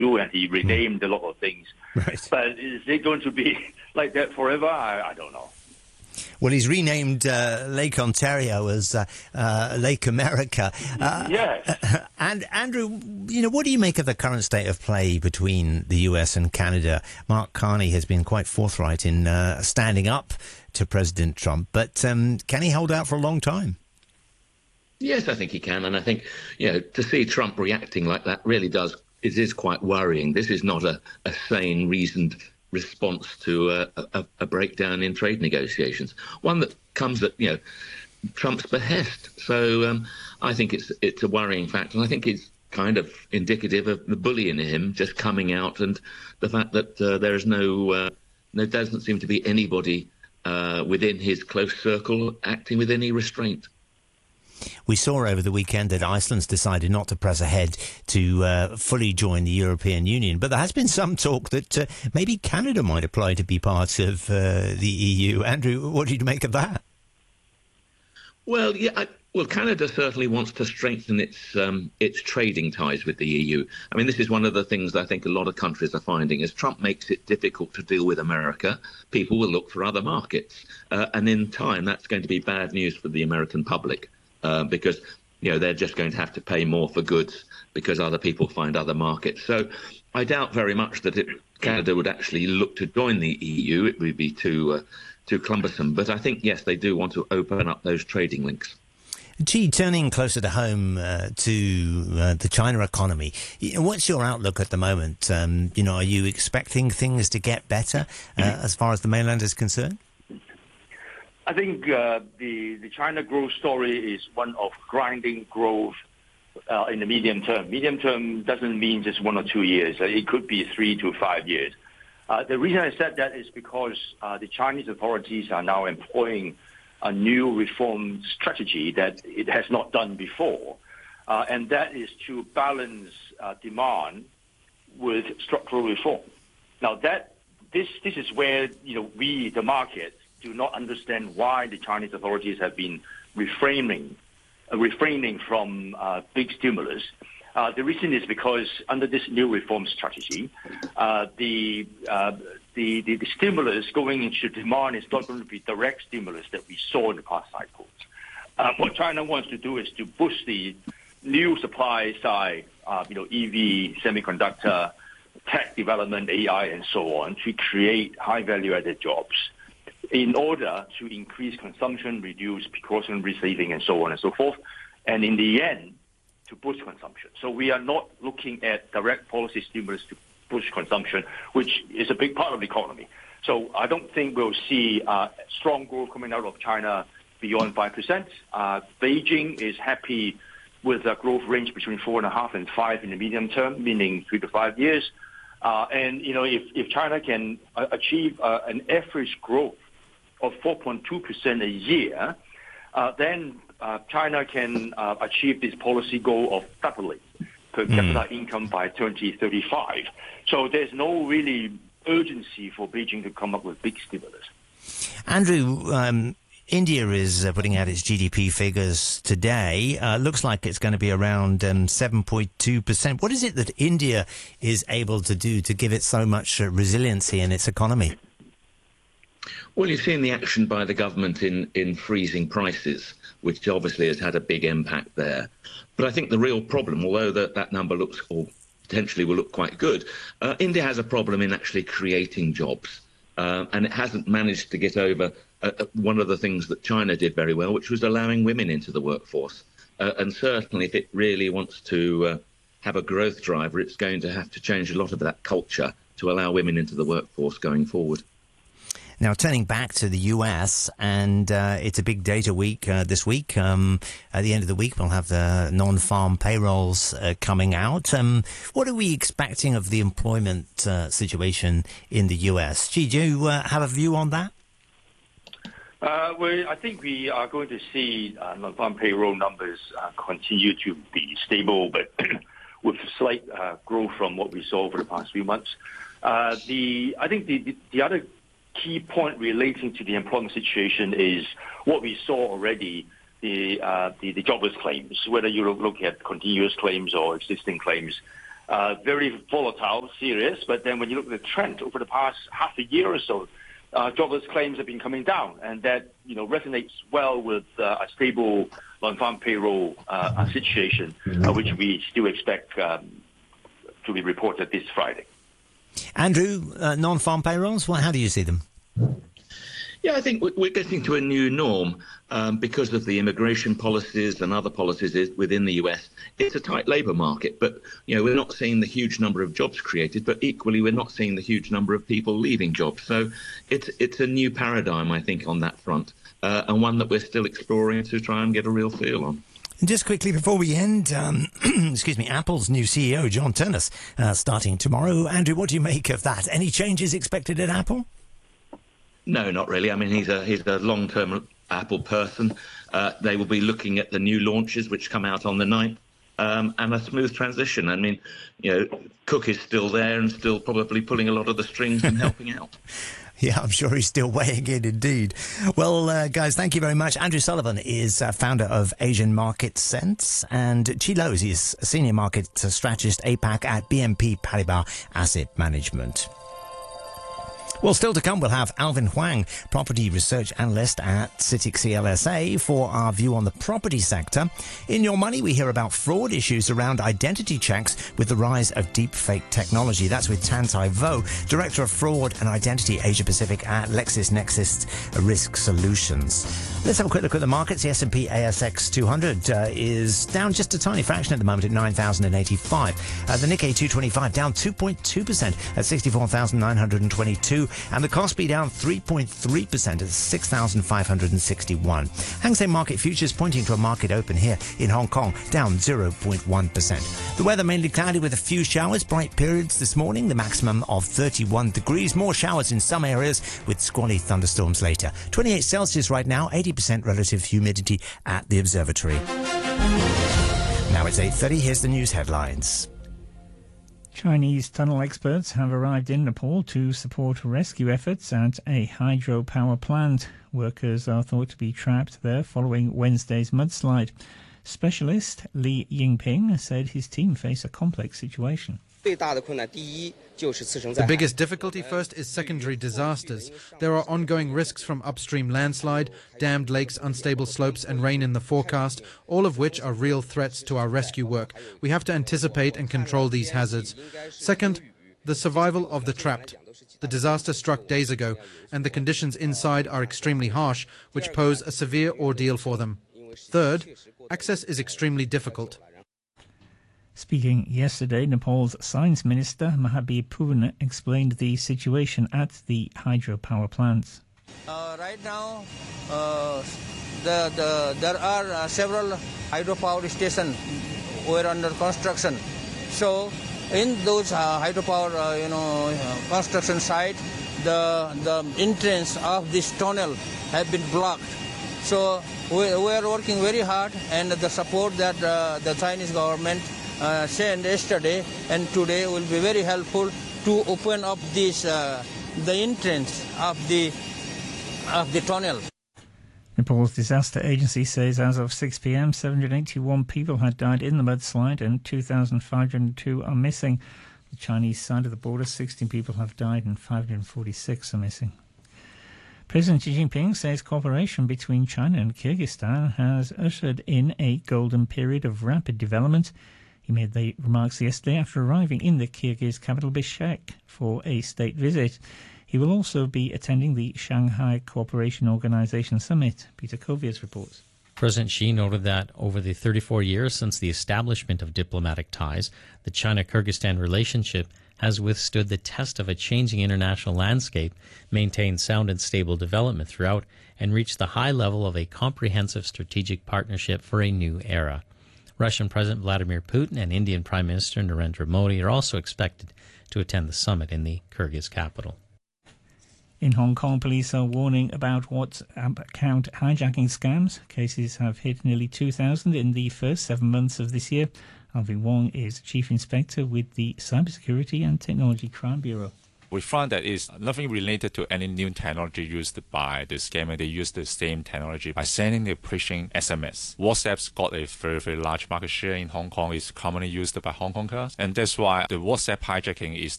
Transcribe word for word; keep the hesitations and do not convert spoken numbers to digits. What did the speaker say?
do, and he renamed mm. a lot of things. Right. But is it going to be like that forever? I, I don't know. Well, he's renamed uh, Lake Ontario as uh, uh, Lake America. Uh, yes. Uh, and Andrew, you know, what do you make of the current state of play between the U S and Canada? Mark Carney has been quite forthright in uh, standing up to President Trump, but um, can he hold out for a long time? Yes, I think he can, and I think, you know, to see Trump reacting like that really does, it is quite worrying. This is not a, a sane, reasoned response to a, a, a breakdown in trade negotiations, one that comes at, you know, Trump's behest. So um, I think it's it's a worrying fact, and I think it's kind of indicative of the bully in him just coming out, and the fact that uh, there is no, uh, there doesn't seem to be anybody uh, within his close circle acting with any restraint. We saw over the weekend that Iceland's decided not to press ahead to uh, fully join the European Union, but there has been some talk that uh, maybe Canada might apply to be part of uh, the E U. Andrew, what do you make of that? Well, yeah, I, well, Canada certainly wants to strengthen its um, its trading ties with the E U. I mean, this is one of the things I think a lot of countries are finding. As Trump makes it difficult to deal with America, people will look for other markets, uh, and in time, that's going to be bad news for the American public. Uh, because, you know, they're just going to have to pay more for goods because other people find other markets. So I doubt very much that it, Canada would actually look to join the E U. It would be too uh, too cumbersome. But I think, yes, they do want to open up those trading links. Gee, turning closer to home uh, to uh, the China economy, what's your outlook at the moment? Um, you know, are you expecting things to get better uh, as far as the mainland is concerned? I think uh, the, the China growth story is one of grinding growth uh, in the medium term. Medium term doesn't mean just one or two years. It could be three to five years. Uh, the reason I said that is because uh, the Chinese authorities are now employing a new reform strategy that it has not done before, uh, and that is to balance uh, demand with structural reform. Now, that this this is where, you know, we, the market, do not understand why the Chinese authorities have been refraining, uh, refraining from uh, big stimulus. Uh, the reason is because under this new reform strategy, uh, the, uh, the, the the stimulus going into demand is not going to be direct stimulus that we saw in the past cycles. Uh, what China wants to do is to boost the new supply side, uh, you know, E V, semiconductor, tech development, A I, and so on, to create high value-added jobs, in order to increase consumption, reduce precautionary saving, and so on and so forth, and in the end, to boost consumption. So we are not looking at direct policy stimulus to push consumption, which is a big part of the economy. So I don't think we'll see uh, strong growth coming out of China beyond five percent. Uh, Beijing is happy with a growth range between four point five and five in the medium term, meaning three to five years. Uh, and, you know, if, if China can uh, achieve uh, an average growth of four point two percent a year, uh, then uh, China can uh, achieve this policy goal of doubling per capita mm. income by twenty thirty-five. So there's no really urgency for Beijing to come up with big stimulus. Andrew, um, India is uh, putting out its G D P figures today. Uh, looks like it's going to be around um, seven point two percent. What is it that India is able to do to give it so much uh, resiliency in its economy? Well, you've seen the action by the government in, in freezing prices, which obviously has had a big impact there. But I think the real problem, although that, that number looks, or potentially will look quite good, uh, India has a problem in actually creating jobs. Uh, and it hasn't managed to get over uh, one of the things that China did very well, which was allowing women into the workforce. Uh, and certainly if it really wants to uh, have a growth driver, it's going to have to change a lot of that culture to allow women into the workforce going forward. Now, turning back to the U S, and uh, it's a big data week uh, this week. Um, at the end of the week, we'll have the non-farm payrolls uh, coming out. Um, what are we expecting of the employment uh, situation in the U S? Gee, do you uh, have a view on that? Uh, well, I think we are going to see uh, non-farm payroll numbers uh, continue to be stable, but with slight uh, growth from what we saw over the past few months. Uh, the I think the, the, the other key point relating to the employment situation is what we saw already, the uh, the, the jobless claims, whether you look at continuous claims or existing claims. uh, very volatile, serious. But then when you look at the trend over the past half a year or so, uh, jobless claims have been coming down, and that you know resonates well with uh, a stable non-farm payroll uh, situation, uh, which we still expect um, to be reported this Friday. Andrew, uh, non-farm payrolls, well, how do you see them? Yeah, I think we're getting to a new norm um, because of the immigration policies and other policies within the U S. It's a tight labour market, but you know we're not seeing the huge number of jobs created, but equally we're not seeing the huge number of people leaving jobs. So it's it's a new paradigm, I think, on that front, uh, and one that we're still exploring to try and get a real feel on. And just quickly before we end, um, excuse me, Apple's new C E O, John Ternus, uh, starting tomorrow. Andrew, what do you make of that? Any changes expected at Apple? No, not really. I mean, he's a he's a long-term Apple person. Uh, they will be looking at the new launches, which come out on the ninth, um, and a smooth transition. I mean, you know, Cook is still there and still probably pulling a lot of the strings and helping out. Yeah, I'm sure he's still weighing in indeed. Well, uh, guys, thank you very much. Andrew Sullivan is uh, founder of Asian Market Sense, and Chi Lo is a senior market strategist APAC at B N P Paribas Asset Management. Well, still to come, we'll have Alvin Huang, property research analyst at CITIC C L S A, for our view on the property sector. In Your Money, we hear about fraud issues around identity checks with the rise of deepfake technology. That's with Tan Tai Vo, Director of Fraud and Identity Asia Pacific at LexisNexis Risk Solutions. Let's have a quick look at the markets. The S and P A S X two hundred uh, is down just a tiny fraction at the moment at nine thousand eighty-five. Uh, the Nikkei two twenty-five down two point two percent at sixty-four thousand nine hundred twenty-two. And the Kospi down three point three percent at six thousand five hundred sixty-one. Hang Seng Market Futures pointing to a market open here in Hong Kong, down zero point one percent. The weather mainly cloudy with a few showers, bright periods this morning, the maximum of thirty-one degrees. More showers in some areas with squally thunderstorms later. twenty-eight Celsius right now, eighty percent relative humidity at the observatory. Now it's eight thirty, here's the news headlines. Chinese tunnel experts have arrived in Nepal to support rescue efforts at a hydropower plant. Workers are thought to be trapped there following Wednesday's mudslide. Specialist Li Yingping said his team face a complex situation. The biggest difficulty first is secondary disasters. There are ongoing risks from upstream landslide, dammed lakes, unstable slopes and rain in the forecast, all of which are real threats to our rescue work. We have to anticipate and control these hazards. Second, the survival of the trapped. The disaster struck days ago, and the conditions inside are extremely harsh, which pose a severe ordeal for them. Third, access is extremely difficult. Speaking yesterday, Nepal's Science Minister Mahabir Purna explained the situation at the hydropower plants. Uh, right now, uh, the, the, there are uh, several hydropower stations were under construction. So, in those uh, hydropower, uh, you know, uh, construction site, the the entrance of this tunnel have been blocked. So, we, we are working very hard, and the support that uh, the Chinese government Uh, sent yesterday and today will be very helpful to open up this uh, the entrance of the of the tunnel. Nepal's disaster agency says as of six p.m. seven hundred eighty-one people had died in the mudslide and two thousand five hundred two are missing. The Chinese side of the border, sixteen people have died and five hundred forty-six are missing. President Xi Jinping says cooperation between China and Kyrgyzstan has ushered in a golden period of rapid development. He made the remarks yesterday after arriving in the Kyrgyz capital Bishkek for a state visit. He will also be attending the Shanghai Cooperation Organization Summit. Peter Kovias reports. President Xi noted that over the thirty-four years since the establishment of diplomatic ties, the China-Kyrgyzstan relationship has withstood the test of a changing international landscape, maintained sound and stable development throughout, and reached the high level of a comprehensive strategic partnership for a new era. Russian President Vladimir Putin and Indian Prime Minister Narendra Modi are also expected to attend the summit in the Kyrgyz capital. In Hong Kong, police are warning about WhatsApp account hijacking scams. Cases have hit nearly two thousand in the first seven months of this year. Alvin Wong is Chief Inspector with the Cybersecurity and Technology Crime Bureau. We found that it's nothing related to any new technology used by the scammer. They use the same technology by sending the phishing S M S. WhatsApp's got a very, very large market share in Hong Kong. It's commonly used by Hong Kongers. And that's why the WhatsApp hijacking is